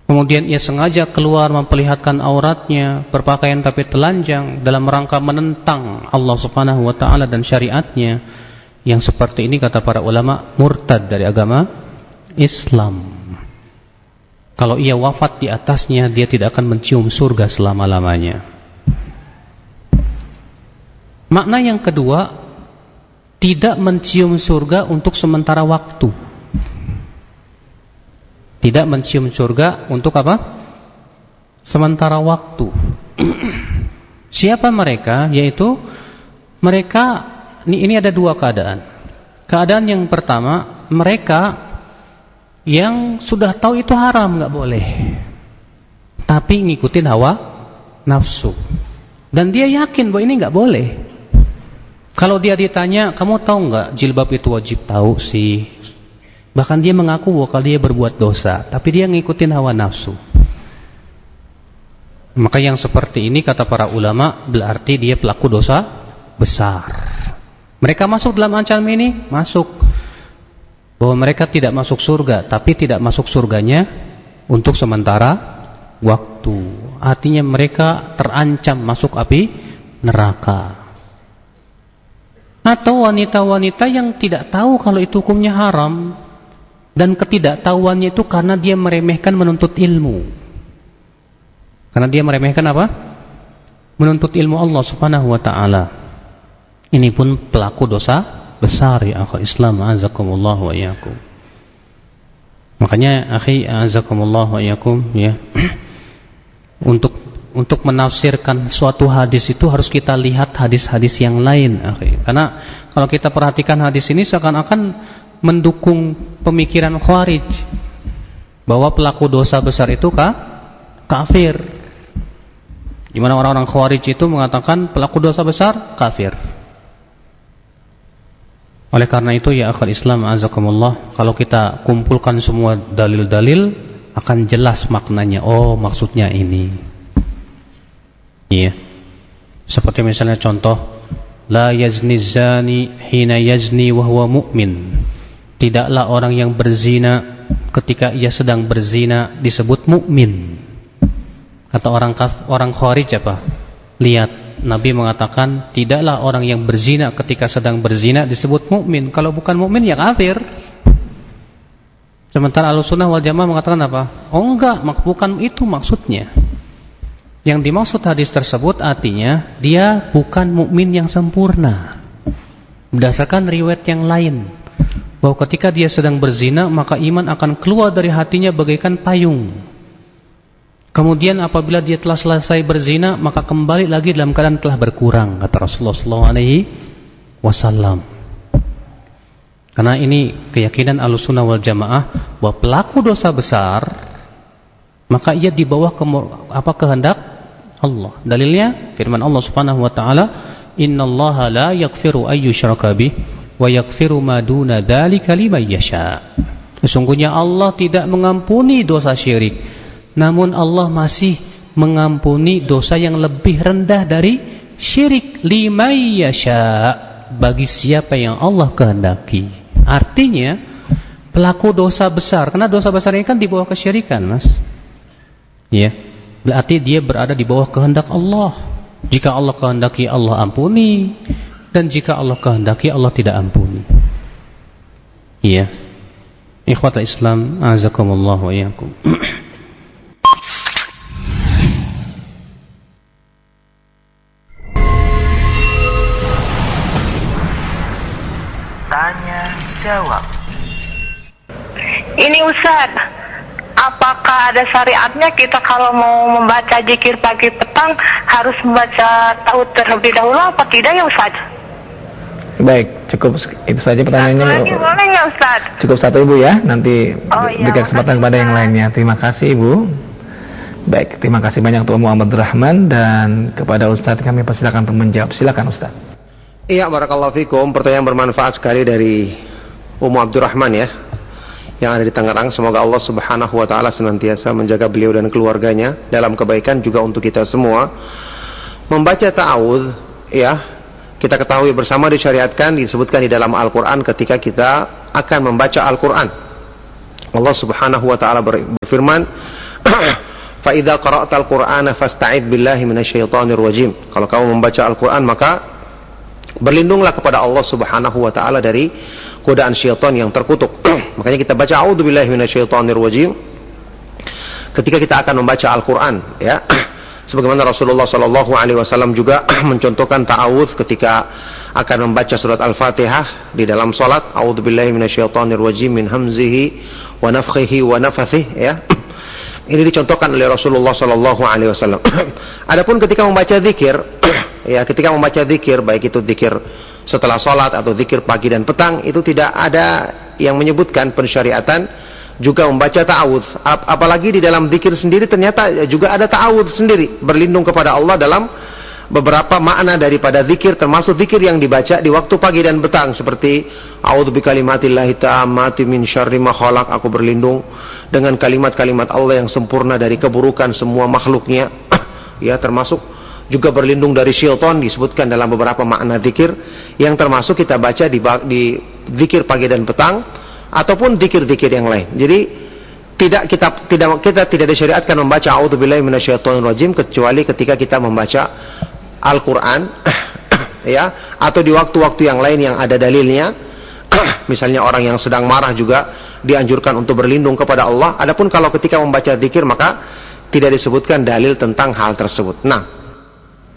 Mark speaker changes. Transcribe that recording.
Speaker 1: kemudian ia sengaja keluar memperlihatkan auratnya, berpakaian tapi telanjang dalam rangka menentang Allah Subhanahu wa taala dan syariatnya, yang seperti ini kata para ulama murtad dari agama Islam. Kalau ia wafat di atasnya, dia tidak akan mencium surga selama-lamanya. Makna yang kedua, tidak mencium surga untuk sementara waktu. Tidak mencium surga untuk apa? Sementara waktu. Siapa mereka? Yaitu mereka, ini ada dua keadaan. Keadaan yang pertama, mereka yang sudah tahu itu haram, nggak boleh, tapi ngikutin hawa nafsu, dan dia yakin bahwa ini nggak boleh. Kalau dia ditanya, kamu tahu nggak jilbab itu wajib? Tahu sih. Bahkan dia mengaku bahwa kalau dia berbuat dosa, tapi dia ngikutin hawa nafsu. Maka yang seperti ini kata para ulama berarti dia pelaku dosa besar. Mereka masuk dalam ancaman ini, masuk. Bahwa mereka tidak masuk surga, tapi tidak masuk surganya untuk sementara waktu. Artinya mereka terancam masuk api neraka. Atau wanita-wanita yang tidak tahu kalau itu hukumnya haram, dan ketidaktahuannya itu karena dia meremehkan menuntut ilmu. Karena dia meremehkan apa? Menuntut ilmu Allah Subhanahu wa taala. Ini pun pelaku dosa besar ya akhi Islam, azakumullah wa iyyakum. Makanya akhi azakumullah wa iyyakum ya. Untuk menafsirkan suatu hadis itu harus kita lihat hadis-hadis yang lain akhi. Karena kalau kita perhatikan hadis ini seakan-akan mendukung pemikiran Khawarij bahwa pelaku dosa besar itu kafir. Di mana orang-orang Khawarij itu mengatakan pelaku dosa besar kafir. Oleh karena itu ya akhwat Islam azakumullah, kalau kita kumpulkan semua dalil-dalil akan jelas maknanya. Oh, maksudnya ini. Iya. Seperti misalnya contoh, la yazni zani hina yazni wa huwa mu'min. Tidaklah orang yang berzina ketika ia sedang berzina disebut mukmin. Kata orang Khawarij apa? Lihat, Nabi mengatakan tidaklah orang yang berzina ketika sedang berzina disebut mukmin. Kalau bukan mukmin ya kafir. Sementara Ahlussunnah wal Jamaah mengatakan apa? Oh enggak, bukan itu maksudnya. Yang dimaksud hadis tersebut artinya dia bukan mukmin yang sempurna. Berdasarkan riwayat yang lain, bahwa ketika dia sedang berzina maka iman akan keluar dari hatinya bagaikan payung. Kemudian apabila dia telah selesai berzina maka kembali lagi dalam keadaan telah berkurang, kata Rasulullah SAW. Karena ini keyakinan Ahlussunnah wal Jamaah bahwa pelaku dosa besar maka ia di bawah kehendak Allah. Dalilnya firman Allah Subhanahu wa taala, "Innallaha la yaghfiru ay yushraka bih wa yaghfiru ma duna dzalika liman yasha." Sesungguhnya Allah tidak mengampuni dosa syirik, namun Allah masih mengampuni dosa yang lebih rendah dari syirik, liman yasha, bagi siapa yang Allah kehendaki. Artinya pelaku dosa besar, karena dosa besar ini kan di bawah kesyirikan, Mas. Ya, berarti dia berada di bawah kehendak Allah. Jika Allah kehendaki Allah ampuni, dan jika Allah kehendaki Allah tidak ampuni. Iya. Ikhwatul Islam, azakumullah wa iyyakum.
Speaker 2: Tanya jawab.
Speaker 3: Ini Ustaz, apakah ada syariatnya kita kalau mau membaca zikir pagi petang harus membaca taud terlebih dahulu apa tidak ya Ustaz?
Speaker 4: Baik, cukup itu saja pertanyaannya.
Speaker 3: Lagi boleh nggak Ustaz?
Speaker 4: Cukup satu Ibu ya, nanti berikan kesempatan kepada yang
Speaker 3: Ustaz
Speaker 4: lainnya. Terima kasih Ibu. Baik, terima kasih banyak untuk Muhammad Rahman, dan kepada Ustadz kami persilakan untuk menjawab. Silakan Ustadz.
Speaker 5: Iya, barakallahu fikum. Pertanyaan bermanfaat sekali dari Ummu Abdurrahman ya, yang ada di Tangerang. Semoga Allah Subhanahu wa taala senantiasa menjaga beliau dan keluarganya dalam kebaikan, juga untuk kita semua. Membaca ta'awudz ya, kita ketahui bersama disyariatkan, disebutkan di dalam Al-Qur'an ketika kita akan membaca Al-Qur'an. Allah Subhanahu wa taala berfirman, fa idza qara'tal qur'ana fasta'id billahi minasyaitonir rajim. Kalau kamu membaca Al-Qur'an maka berlindunglah kepada Allah Subhanahu wa taala dari godaan syaitan yang terkutuk. Makanya kita baca a'udzubillahi minasyaitonir rajim ketika kita akan membaca Al-Qur'an, ya. Sebagaimana Rasulullah sallallahu alaihi wasallam juga mencontohkan ta'awudz ketika akan membaca surat Al-Fatihah di dalam salat, a'udzubillahi minasyaitonir rajim min hamzihi wa nafthihi wa nafathihi, ya. Ini dicontohkan oleh Rasulullah sallallahu alaihi wasallam. Adapun ketika membaca zikir, ya, ketika membaca zikir, baik itu zikir setelah salat atau zikir pagi dan petang, itu tidak ada yang menyebutkan pensyariatan juga membaca ta'awudz. Apalagi di dalam zikir sendiri ternyata juga ada ta'awudz sendiri, berlindung kepada Allah dalam beberapa makna daripada zikir, termasuk zikir yang dibaca di waktu pagi dan petang, seperti a'udzu bikalimatillahi tammati min syarri ma khalaq, aku berlindung dengan kalimat-kalimat Allah yang sempurna dari keburukan semua makhluknya. Ya, termasuk juga berlindung dari syaitan, disebutkan dalam beberapa makna zikir yang termasuk kita baca di zikir pagi dan petang ataupun zikir-zikir yang lain. Jadi kita tidak disyariatkan membaca a'udzubillahi minasyaitonir rajim kecuali ketika kita membaca Al-Qur'an ya, atau di waktu-waktu yang lain yang ada dalilnya. Misalnya orang yang sedang marah juga dianjurkan untuk berlindung kepada Allah. Adapun kalau ketika membaca zikir maka tidak disebutkan dalil tentang hal tersebut. Nah,